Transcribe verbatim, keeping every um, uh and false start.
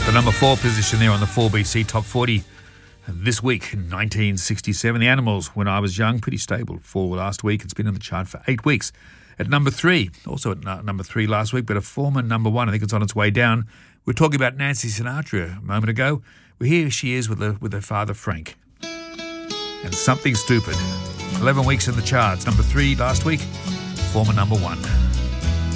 The number four position there on the four B C Top forty this week in nineteen sixty-seven. The Animals, When I Was Young, pretty stable for last week. It's been in the chart for eight weeks. At number three, also at n- number three last week, but a former number one. I think it's on its way down. We were talking about Nancy Sinatra a moment ago. Well, here she is with, the, with her father, Frank. And Something Stupid. eleven weeks in the charts. Number three last week, former number one.